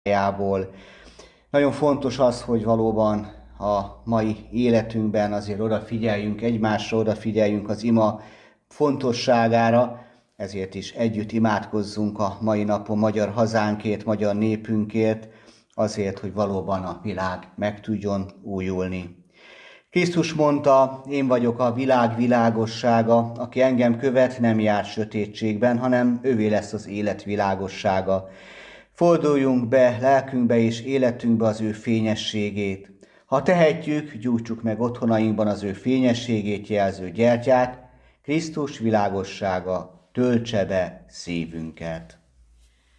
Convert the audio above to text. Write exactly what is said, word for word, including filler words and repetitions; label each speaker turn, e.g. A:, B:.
A: Bibliájából. Nagyon fontos az, hogy valóban a mai életünkben azért odafigyeljünk egymásra, odafigyeljünk az ima fontosságára, ezért is együtt imádkozzunk a mai napon magyar hazánkért, magyar népünkért, azért, hogy valóban a világ meg tudjon újulni. Krisztus mondta, én vagyok a világ világossága, aki engem követ, nem jár sötétségben, hanem ővé lesz az élet világossága. Forduljunk be lelkünkbe és életünkbe az ő fényességét. Ha tehetjük, gyújtsuk meg otthonainkban az ő fényességét jelző gyertyát, Krisztus világossága töltse be szívünket.